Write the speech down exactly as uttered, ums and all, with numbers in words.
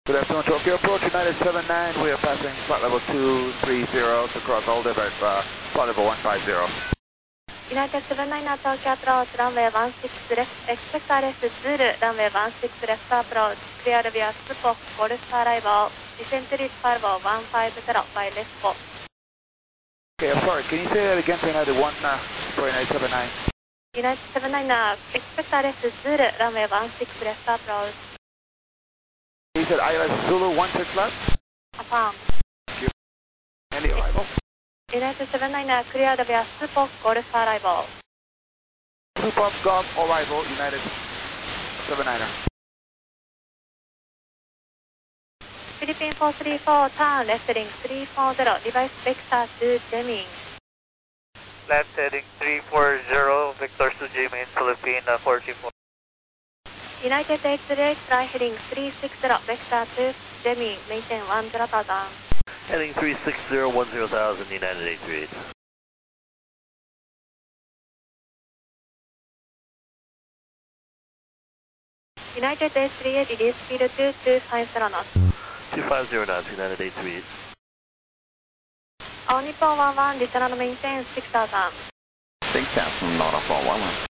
Good afternoon, Tokyo Approach United seven nine. We are passing flight level two three zero to cross all level, uh, flight level one five zero. United seven nine Tokyo Approach, runway one six left, expect R S Zulu, runway one six left approach, clear via Spock, Golf arrival, descent reach level one five zero by left four. Okay, I'm sorry, can you say that again for United one, uh, for United seven nine? United seven nine, expect R S Zulu, runway one six left approach. He said I L S Zulu one six left? Affirm. Thank you. And the arrival? United seven nine, cleared via Spock, Golf arrival. Spock, Golf arrival, United seven niner. Philippine four three four, turn left heading three four zero, device vector to Deming. Left heading three four zero, Victor to Deming, Philippine uh, four three four. United eight three eight, fly heading three six zero, vector to Deming, maintain one zero thousand. Heading three six zero, one zero thousand, United eight three eight. United eight three eight, reduce speed to two five zero knots. two five zero knots, United eight three eight. All Nippon one one, return and maintain six thousand. six thousand, not a four one one.